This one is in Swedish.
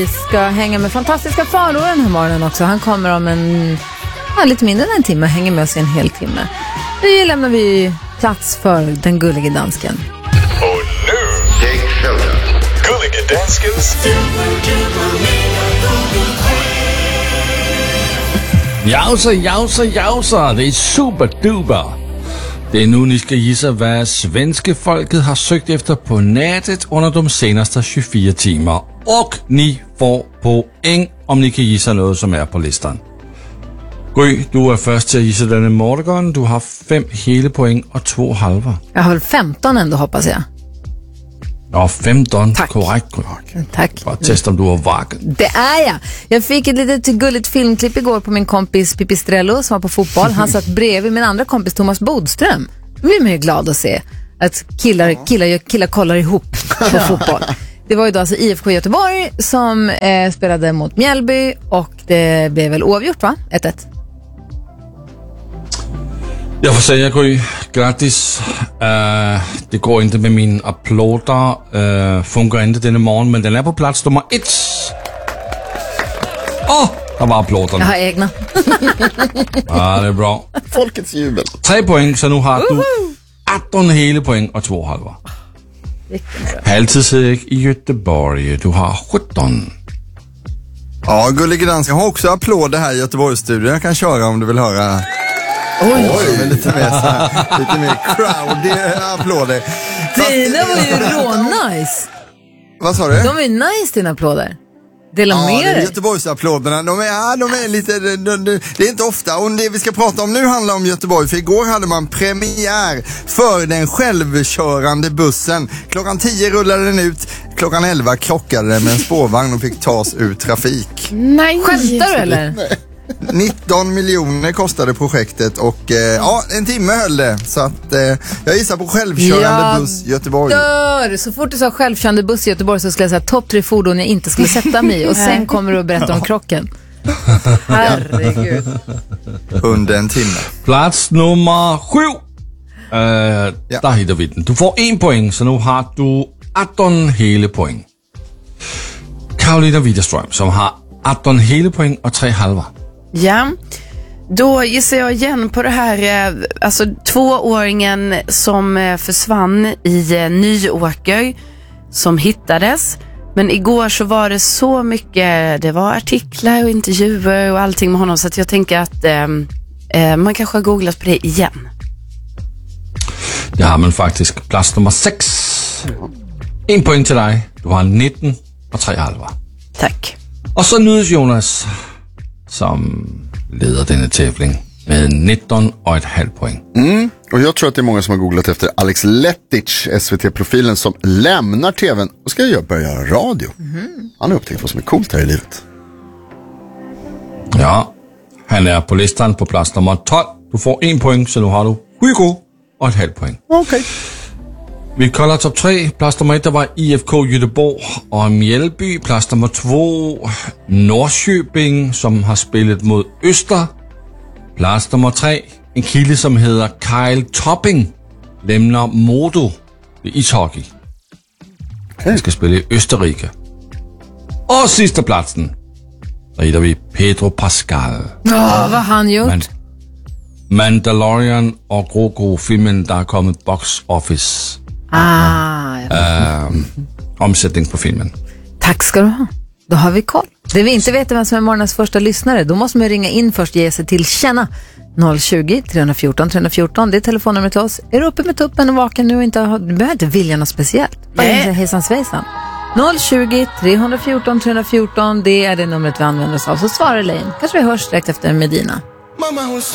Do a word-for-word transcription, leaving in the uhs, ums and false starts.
Vi ska hänga med fantastiska Farao den här morgonen också. Han kommer om en, ja, lite mindre än en timme, hänger med oss i en hel timme. Nu lämnar vi plats för den gullige dansken. Och nu, Jake Shelton. Gullige danskens Jausa, jausa, jausa. Det är superduper. Det är nu ni ska gissa vad svenska folket har sökt efter på nätet under de senaste tjugofyra timmar. Och ni får poäng om ni kan gissa något som är på listan. Gry, du är först till att gissa den i morgon. Du har fem hela poäng och två halva. Jag har väl femton ändå, hoppas jag. Ja, femton. Tack. Korrekt. Tack. Bara testa om du har vaken. Det är jag. Jag fick ett litet gulligt filmklipp igår på min kompis Pipistrello som var på fotboll. Han satt bredvid min andra kompis Thomas Bodström. Det blir man ju glad att se. Att killar, killar, killar kollar ihop på fotboll. Det var ju då alltså I F K Göteborg som eh, spelade mot Mjällby och det blev väl oavgjort, va? ett ett. Jag får säga, Gry, grattis. Uh, det går inte med min applåder. Uh, funkar inte denna morgon, men den är på plats nummer ett. Åh, oh, där var applåderna. Jag har egna. Ja, det är bra. Folkets jubel. Tre poäng, så nu har du arton hela poäng och två halva. Halvtidsseger i Göteborg. Du har sjutton. Ja, gullige dansken har också applåder här i Göteborgsstudion. Jag kan köra om du vill höra. Oj, Oj, men lite mer så här, lite mer crowd applåder. dina var ju rå-nice. Vad sa du? De är ju nice, dina applåder. Dela Ja, med det är dig. Göteborgsapplåderna. De är, ja, de är lite, de, de, det är inte ofta. Och det vi ska prata om nu handlar om Göteborg. För igår hade man premiär för den självkörande bussen. Klockan tio rullade den ut. Klockan elva krockade den med en spårvagn och fick tas ur trafik. Nej. Skämtar du eller? Nej. nitton miljoner kostade projektet och eh, ja, en timme höll det. Så att eh, jag gissar på självkörande jag buss Göteborg. Dör. Så fort du sa självkörande buss i Göteborg så skulle jag säga topp tre fordon jag inte skulle sätta mig i. Och sen kommer du att berätta om krocken. Herregud. Under en timme. Plats nummer sju. Uh, ja. Där hittar vi den. Du får en poäng, så nu har du arton hela poäng. Karolina Widerström som har arton hela poäng och tre halva. Ja, då gissar jag igen på det här, alltså tvååringen som försvann i Nyåker som hittades. Men igår så var det så mycket, det var artiklar och intervjuer och allting med honom, så att jag tänker att eh, man kanske har googlat på det igen. Det har man faktiskt. Plats nummer sex. En poäng till dig. Du har nitton och tre halva. Tack. Och så nydes Jonas som leder denna tävling med nitton och ett halvt poäng. Mm. Och jag tror att det är många som har googlat efter Alex Letic, S V T-profilen som lämnar tvn och ska börja göra radio. Mm. Han har upptäckt vad som är coolt här i livet. Ja, han är på listan på plats nummer tolv. Du får en poäng, så nu har du Hugo och ett halvt poäng. Okej. Okay. Vi kollar topp tre. Plats nummer ett var I F K Göteborg och Mjällby. Plats nummer två Norrköping som har spelat mot Öster. Plats nummer tre, en kille som heter Kyle Topping, lämnar Modo i ishockey. Han ska spela i Österrike. Och sista platsen, där hittar vi Pedro Pascal. Ja, vad han gjort? Man- Mandalorian och Grogu-filmen, der er kommet box office. Ah, ja. uh, omsättning på filmen. Tack ska du ha. Då har vi koll. Det vi inte vet vem som är morgonens första lyssnare, då måste man ringa in först och ge sig till känna. noll tjugo, tre fjorton, tre fjorton, det är telefonnumret till oss. Är du uppe med tuppen och vaken nu och inte har, du behöver inte vilja något speciellt. Bara säga hejsan svejsan. noll tjugo, tre fjorton, tre fjorton, det är det numret vi använder oss av. Så svarar Elaine. Kanske vi hörs direkt efter Medina.